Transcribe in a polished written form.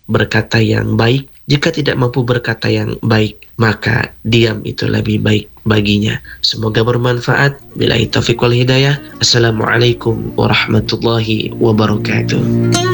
berkata yang baik. Jika tidak mampu berkata yang baik, maka diam itu lebih baik baginya. Semoga bermanfaat. Billahi taufiq wal hidayah. Assalamualaikum warahmatullahi wabarakatuh.